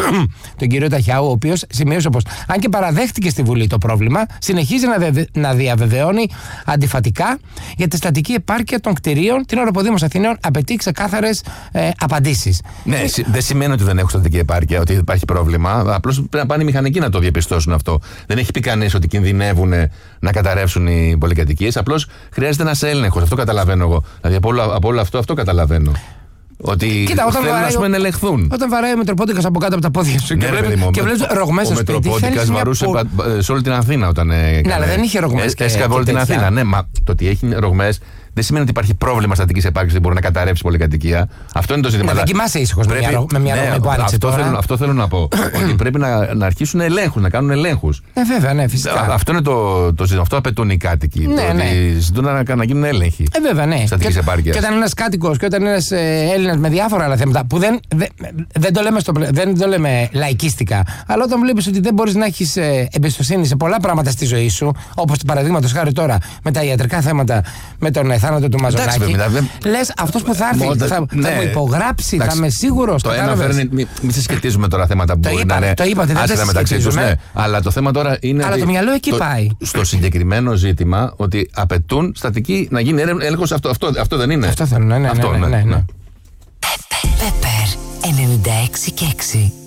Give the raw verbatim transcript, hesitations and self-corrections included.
τον κύριο Ταχιάου, ο οποίος σημείωσε πως αν και παραδέχτηκε στη Βουλή το πρόβλημα, συνεχίζει να, δε, να διαβεβαιώνει αντιφατικά για τη στατική επάρκεια των κτηρίων, την ώρα που ο Δήμος Αθηναίων απαιτεί ξεκάθαρες ε, απαντήσεις. Ναι, ε, δεν σημαίνει ότι δεν έχουν στατική επάρκεια, ότι υπάρχει πρόβλημα. Απλώς πρέπει να πάνε οι μηχανικοί να το διαπιστώσουν αυτό. Δεν έχει πει κανείς ότι κινδυνεύουν να καταρρεύσουν οι πολυκατοικίες. Απλώς χρειάζεται ένας έλεγχος. Αυτό καταλαβαίνω εγώ. Δηλαδή από όλο, από όλο αυτό, αυτό καταλαβαίνω. Ότι κοίτα, όταν θέλουν βαράει, να ελεγχθούν. Όταν βαράει ο Μετροπόντικας από κάτω από τα πόδια σου, ναι, και βλέπει ρογμές στο σπίτι. Ο Μετροπόντικας βαρούσε που... σε όλη την Αθήνα όταν έκανε. Ναι, αλλά δεν είχε ρογμές. Έσκαβε όλη την Αθήνα. Ναι, μα το ότι έχει ρογμές δεν σημαίνει ότι υπάρχει πρόβλημα στατικής επάρκειας και μπορεί να καταρρεύσει πολυκατοικία. Αυτό είναι το ζήτημα. Να δοκιμάσει ήσυχος με μια ρογμή που άνοιξε τώρα. Αυτό θέλω να πω. Ότι πρέπει να αρχίσουν ελέγχους, να κάνουν ελέγχους. Ε, βέβαια, ναι, φυσικά. Αυτό είναι το ζήτημα. Αυτό απαιτούν οι κάτοικοι. Ζητούν να γίνουν έλεγχοι. Ε, βέβαια, ναι. Στατικής επάρκειας. Και όταν ένας κάτοικος και όταν ένας Έλληνας με διάφορα άλλα θέματα που δεν, δεν, δεν, το λέμε στο, δεν το λέμε λαϊκίστικα, αλλά όταν βλέπεις ότι δεν μπορείς να έχεις εμπιστοσύνη σε πολλά πράγματα στη ζωή σου, όπως παραδείγματος χάρη τώρα με τα ιατρικά θέματα, με τον θάνατο του Μαζονάκη, λες αυτός που θα έρθει θα, θα, ναι, θα μου υπογράψει, εντάξει, θα είμαι σίγουρος. Το ένα φέρνει, μην μη συσκετίζουμε τώρα θέματα που το μπορεί είπα, να είναι το είπατε, δεν άσχετα μεταξύ τους, ναι. Αλλά το θέμα τώρα είναι αλλά ότι το μυαλό εκεί το, πάει. Στο συγκεκριμένο ζήτημα ότι απαιτούν στατική να γίνει έλεγχος. Αυτό, αυτό, αυτό δεν είναι. Αυτό θέλω, ναι, ναι, αυτό, ναι, ναι, ναι, ναι. Πέπερ ενενήντα έξι και έξι.